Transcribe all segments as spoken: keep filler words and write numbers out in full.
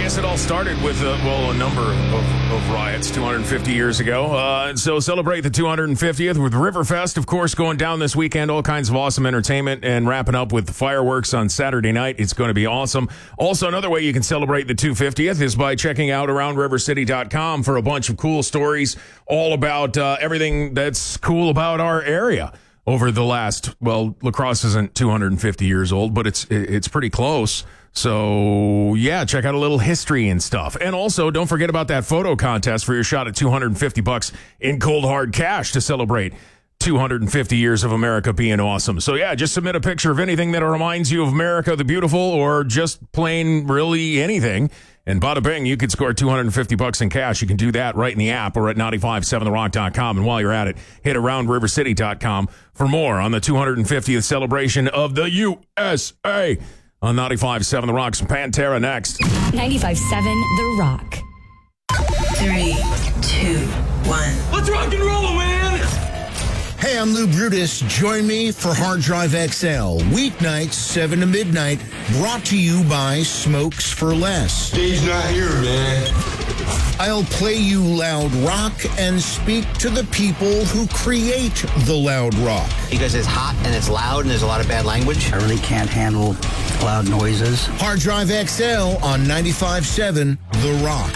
guess it all started with, uh, well, a number of, of riots two hundred fifty years ago. Uh, so celebrate the two hundred fiftieth with Riverfest, of course, going down this weekend. All kinds of awesome entertainment and wrapping up with the fireworks on Saturday night. It's going to be awesome. Also, another way you can celebrate the two hundred fiftieth is by checking out around river city dot com for a bunch of cool stories all about uh, everything that's cool about our area. Over the last, well, La Crosse isn't two hundred fifty years old, but it's it's pretty close. So, yeah, check out a little history and stuff. And also, don't forget about that photo contest for your shot at two hundred fifty bucks in cold hard cash to celebrate two hundred fifty years of America being awesome. So, yeah, just submit a picture of anything that reminds you of America the Beautiful or just plain really anything. And bada bing, you could score two hundred fifty bucks in cash. You can do that right in the app or at nine five seven the rock dot com. And while you're at it, hit around river city dot com for more on the two hundred fiftieth celebration of the U S A. On ninety-five point seven The Rock's Pantera next. ninety-five point seven The Rock. Three, two, one. Let's rock and roll, man! Hey, I'm Lou Brutus. Join me for Hard Drive X L. Weeknights, seven to midnight. Brought to you by Smokes for Less. Dave's not here, man. I'll play you loud rock and speak to the people who create the loud rock. Because it's hot and it's loud and there's a lot of bad language. I really can't handle loud noises. Hard Drive X L on ninety-five point seven The Rock.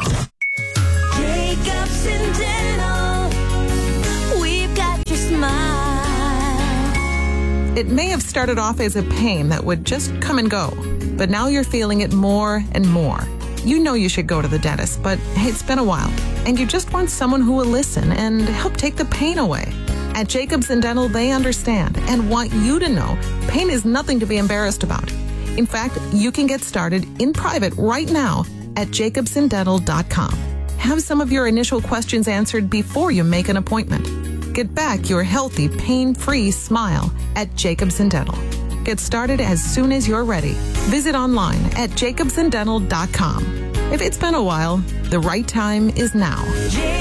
Jacobs and Dental, we've got your smile. It may have started off as a pain that would just come and go, but now you're feeling it more and more. You know you should go to the dentist, but hey, it's been a while, and you just want someone who will listen and help take the pain away. At Jacobs and Dental, they understand and want you to know pain is nothing to be embarrassed about. In fact, you can get started in private right now at jacobs and dental dot com. Have some of your initial questions answered before you make an appointment. Get back your healthy, pain-free smile at Jacobs and Dental. Get started as soon as you're ready. Visit online at jacobs and dental dot com. If it's been a while, the right time is now.